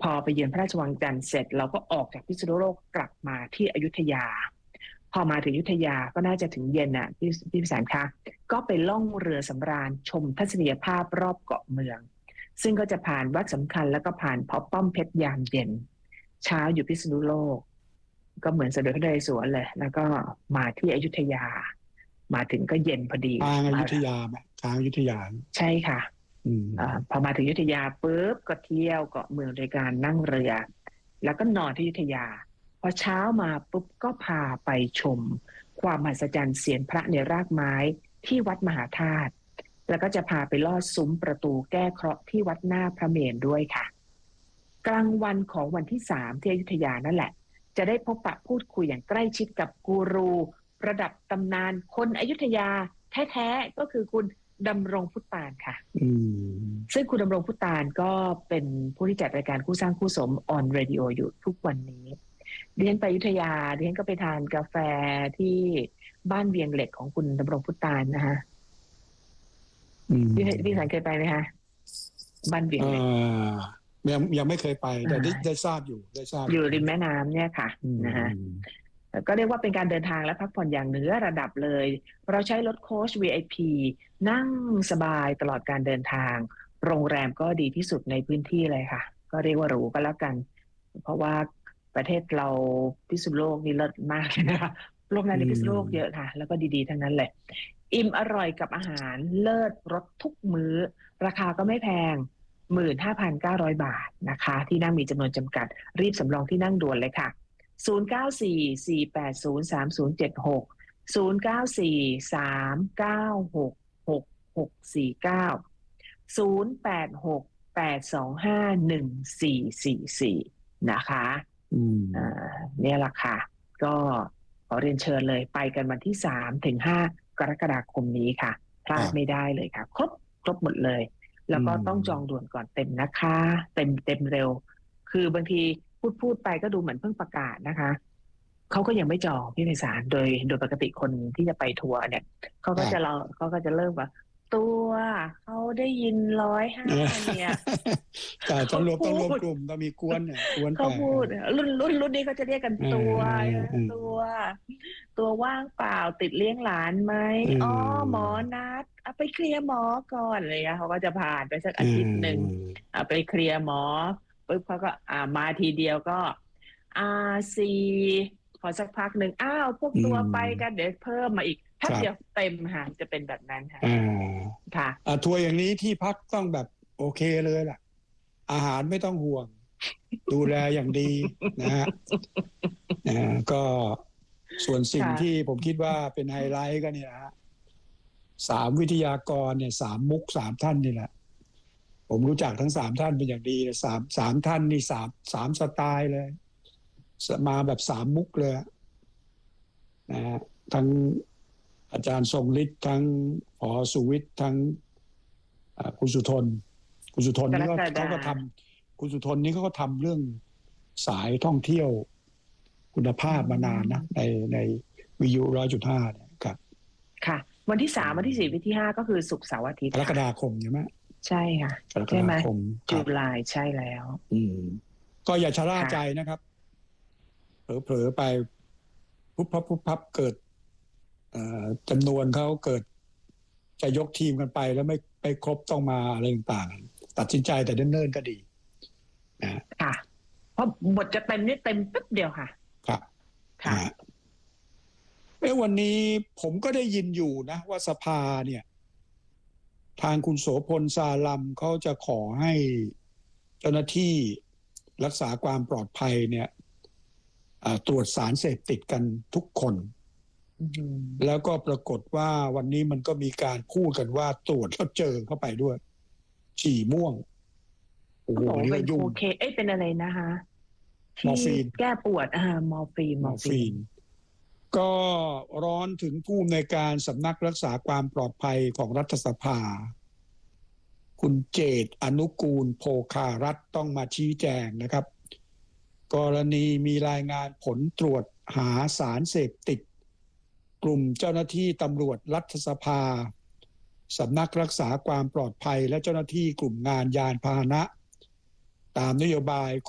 อไปเยือนพระราชวังจันทร์เสร็จเราก็ออกจากพิษณุโลกกลับมาที่อยุธยาพอมาถึงอยุธยาก็น่าจะถึงเย็นพี่พิสารคะก็ไปล่องเรือสำราญชมทัศนียภาพรอบเกาะเมืองซึ่งก็จะผ่านวัดสำคัญแล้วก็ผ่านพอป้อมเพชรยามเย็นเช้าอยู่พิษณุโลกก็เหมือนเสด็จพระนเรศวรเลยแล้วก็มาที่อยุธยามาถึงก็เย็นพอดีทางอยุธยาไหมทางอยุธยาใช่ค่ะพอมาถึงอยุธยาปุ๊บก็เที่ยวเกาะเมืองโดยการนั่งเรือแล้วก็นอนที่อยุธยาพอเช้ามาปุ๊บก็พาไปชมความมหัศจรรย์เสียนพระในรากไม้ที่วัดมหาธาตุแล้วก็จะพาไปลอดซุ้มประตูแก้เคราะห์ที่วัดหน้าพระเมรุด้วยค่ะกลางวันของวันที่3ที่อยุธยานั่นแหละจะได้พบปะพูดคุยอย่างใกล้ชิดกับกูรูระดับตำนานคนอยุธยาแท้ๆก็คือคุณดำรงพุตานค่ะซึ่งคุณดำรงพุตานก็เป็นผู้ที่จัดรายการคู่สร้างคู่สมออนเรดิโออยู่ทุกวันนี้ดิฉันไปอยุธยาดิฉันก็ไปทานกาแฟที่บ้านเวียงเหล็กของคุณดำรงพุตานนะคะพี่สันเคยไปไหมคะบ้านเวียงเหล็กยังไม่เคยไปแต่ได้ทราบอยู่อยู่ริมแม่น้ำเนี่ยค่ะนะฮะก็เรียกว่าเป็นการเดินทางและพักผ่อนอย่างเหนือระดับเลยเราใช้รถโค้ช VIP นั่งสบายตลอดการเดินทางโรงแรมก็ดีที่สุดในพื้นที่เลยค่ะก็เรียกว่าหรูก็แล้วกันเพราะว่าประเทศเราพิษณุโลกนี่เลิศมากนะคะโรงแรมในพิษณุโลกเยอะค่ะแล้วก็ดีๆทั้งนั้นเลยอิ่มอร่อยกับอาหารเลิศรสทุกมื้อราคาก็ไม่แพง 15,900 บาทนะคะที่นั่งมีจำนวนจำกัดรีบสำรองที่นั่งด่วนเลยค่ะ0944803076 0943966649 0868251444นะคะเนี่ยแหละค่ะก็ขอเรียนเชิญเลยไปกันวันที่3-5 กรกฎาคมนี้ค่ะพลาดไม่ได้เลยค่ะครบหมดเลยแล้วก็ต้องจองด่วนก่อนเต็มนะคะเต็มเร็วคือบางทีพูดไปก็ดูเหมือนเพิ่งประกาศนะคะเขาก็ยังไม่จองพี่ไพศาลโดยปกติคนที่จะไปทัวร์เนี่ยเขาก็จะเริ่มว่าตัวเขาได้ยิน105เนี่ยแต่ต้องรวมกลุ่มต้องมีกวนเนี่ยกวนเขาพูดรุ่นนี้เขาจะเรียกกันตัวว่างเปล่าติดเลี้ยงหลานไหมอ๋อหมอนัดเอาไปเคลียร์หมอก่อนเลยเขาก็จะผ่านไปสักอาทิตย์หนึ่งไปเคลียร์หมอปุ๊บเขาก็มาทีเดียวก็ซีพอสักพักหนึ่งพวกตัวไปกันเดี๋ยวเพิ่มมาอีกแป๊บเดียวเต็มค่ะจะเป็นแบบนั้นค่ะค่ะทัวร์อย่างนี้ที่พักต้องแบบโอเคเลยล่ะอาหารไม่ต้องห่วงดูแลอย่างดีนะฮะก็ส่วนสิ่งที่ผมคิดว่าเป็นไฮไลท์ก็เนี่ยฮะ3 วิทยากรเนี่ย3 มุก 3 ท่านนี่แหละผมรู้จักทั้ง3 ท่านเป็นอย่างดีเลย3 ท่านนี่3 สไตล์เลยมาแบบ3 มุกเลยนะฮะทั้งอาจารย์ทรงฤทธิ์ทั้งผอ.สุวิทย์ทั้งคุณสุทนนี่เขาก็ทำคุณสุทนนี่เขาก็ทำเรื่องสายท่องเที่ยวคุณภาพมานานนะในวิทยุ 100.5 เนี่ยครับค่ะวันที่3วันที่4วันที่5ก็คือศุกร์เสาร์อาทิตย์กรกฎาคมใช่ไหมใช่ค่ะใช่ไหมจุลายใช่แล้วก็อย่าชะล่าใจนะครับเผลอไปพุบพับเกิดจำนวนเขาเกิดจะยกทีมกันไปแล้วไม่ครบต้องมาอะไรต่างๆตัดสินใจแต่เนิ่นๆก็ดีนะค่ะเพราะบทจะเต็มนี่เต็มปึ๊บเดียวค่ะครับค่ะวันนี้ผมก็ได้ยินอยู่นะว่าสภาเนี่ยทางคุณโสพลซาลัมเขาจะขอให้เจ้าหน้าที่รักษาความปลอดภัยเนี่ยตรวจสารเสพติดกันทุกคนแล้วก็ปรากฏว่าวันนี้มันก็มีการพูดกันว่าตรวจแล้วเจอเข้าไปด้วยฉี่ม่วงโอ้โหเป็นโคเคนเป็นอะไรนะคะมอร์ฟีนแก้ปวดมอร์ฟีนก็ร้อนถึงผู้อำนวยการสำนักรักษาความปลอดภัยของรัฐสภาคุณเจตอนุกูลโภคารัฐต้องมาชี้แจงนะครับกรณีมีรายงานผลตรวจหาสารเสพติดกลุ่มเจ้าหน้าที่ตำรวจรัฐสภาสำนักรักษาความปลอดภัยและเจ้าหน้าที่กลุ่มงานยานพาหนะตามนโยบาย